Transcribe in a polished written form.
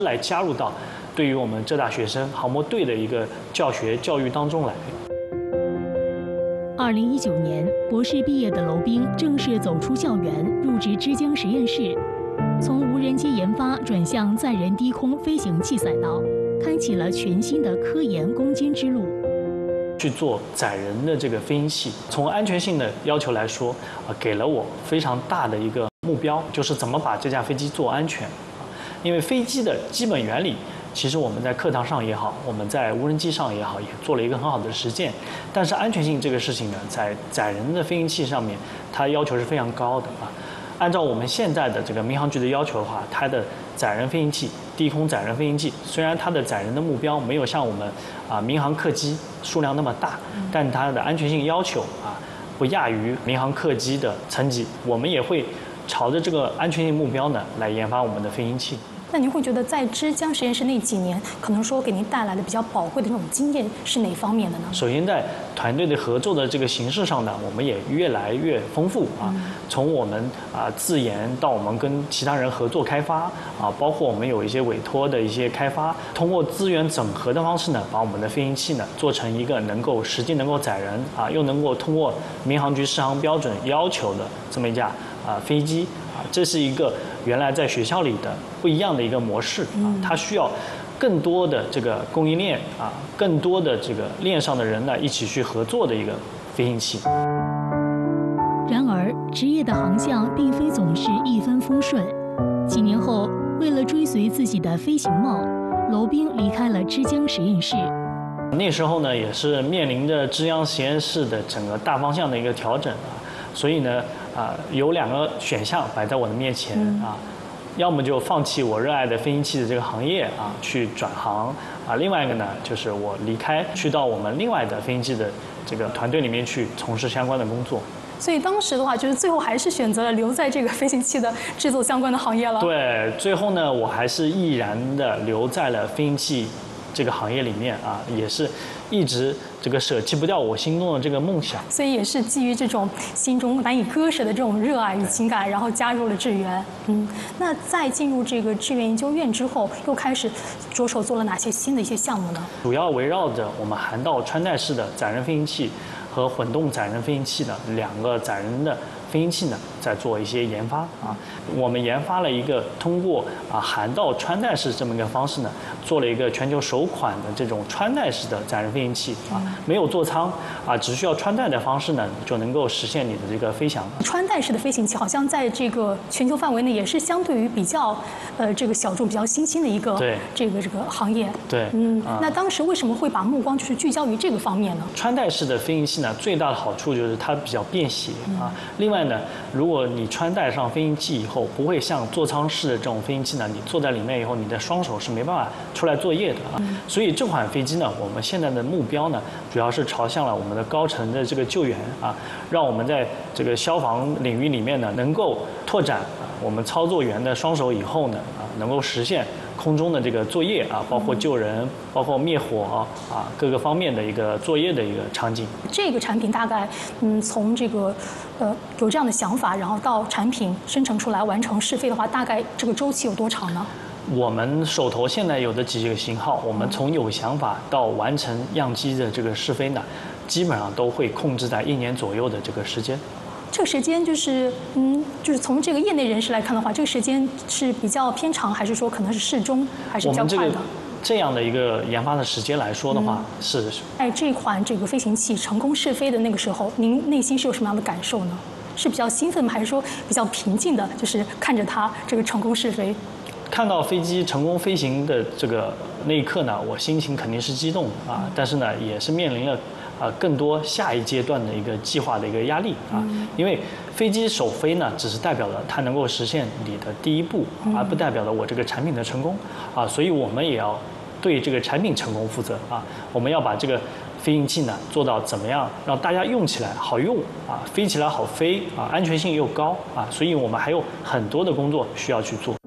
来加入到对于我们浙大学生航模队的一个教育当中来。 2019年，博士毕业的娄兵正式走出校园，入职之江实验室，从无人机研发转向载人低空飞行器赛道，开启了全新的科研攻坚之路。 去做载人的这个飞行器，从安全性的要求来说，给了我非常大的一个目标，就是怎么把这架飞机做安全。因为飞机的基本原理，其实我们在课堂上也好，我们在无人机上也好，也做了一个很好的实践。但是安全性这个事情呢，在载人的飞行器上面，它要求是非常高的啊。按照我们现在的这个民航局的要求的话，它的载人飞行器、低空载人飞行器，虽然它的载人的目标没有像我们民航客机数量那么大，但它的安全性要求不亚于民航客机的层级。我们也会朝着这个安全性目标呢来研发我们的飞行器。 那您会觉得在之江实验室那几年，可能说给您带来的比较宝贵的那种经验是哪方面的呢？ 首先，在团队的合作的这个形式上呢，我们也越来越丰富啊。从我们自研到我们跟其他人合作开发包括我们有一些委托的一些开发，通过资源整合的方式呢，把我们的飞行器呢做成一个实际能够载人又能够通过民航局适航标准要求的这么一架飞机这是一个原来在学校里的不一样的一个模式它需要更多的这个供应链更多的这个链上的人呢一起去合作的一个飞行器。 然而，职业的航向并非总是一帆风顺。几年后，为了追随自己的飞行梦，娄兵离开了之江实验室。 那时候呢，也是面临着之江实验室的整个大方向的一个调整所以呢，有2个选项摆在我的面前要么就放弃我热爱的飞行器的这个行业去转行另外一个呢，就是我离开，去到我们另外的飞行器的这个团队里面去从事相关的工作。 所以当时的话，就是最后还是选择了留在这个飞行器的制作相关的行业了。 对，最后呢，我还是毅然的留在了飞行器这个行业里面也是一直这个舍弃不掉我心中的这个梦想。 所以也是基于这种心中难以割舍的这种热爱与情感，然后加入了志愿。那在进入这个志愿研究院之后，又开始着手做了哪些新的一些项目呢？ 主要围绕着我们涵道穿戴式的载人飞行器和混动载人飞行器的2个载人的飞行器呢，在做一些研发我们研发了一个通过涵道穿戴式这么一个方式呢，做了一个全球首款的这种穿戴式的载人飞行器没有座舱只需要穿戴的方式呢，就能够实现你的这个飞翔。 穿戴式的飞行器好像在这个全球范围内也是相对于比较这个小众、比较新兴的一个这个行业。 对， 那当时为什么会把目光就是聚焦于这个方面呢？ 穿戴式的飞行器呢，最大的好处就是它比较便携另外呢，如果你穿戴上飞行器以后，不会像座舱式的这种飞行器呢，你坐在里面以后，你的双手是没办法出来作业的所以这款飞机呢，我们现在的目标呢，主要是朝向了我们的高层的这个救援让我们在这个消防领域里面呢，能够拓展我们操作员的双手以后呢能够实现空中的这个作业包括救人，包括灭火各个方面的一个作业的一个场景。 这个产品大概从这个有这样的想法，然后到产品生成出来完成试飞的话，大概这个周期有多长呢？ 我们手头现在有的几个型号，我们从有想法到完成样机的这个试飞呢，基本上都会控制在1年左右的这个时间。 这个时间就是就是从这个业内人士来看的话，这个时间是比较偏长，还是说可能是适中，还是比较快的？ 这样的一个研发的时间来说的话，是。 这款这个飞行器成功试飞的那个时候，您内心是有什么样的感受呢？是比较兴奋吗？还是说比较平静的？就是看着它这个成功试飞。 看到飞机成功飞行的这个那一刻呢，我心情肯定是激动的但是呢，也是面临了更多下一阶段的一个计划的一个压力因为飞机首飞呢，只是代表了它能够实现你的第一步而不代表了我这个产品的成功所以我们也要对这个产品成功负责我们要把这个飞行器呢做到怎么样让大家用起来好用飞起来好飞安全性又高所以我们还有很多的工作需要去做。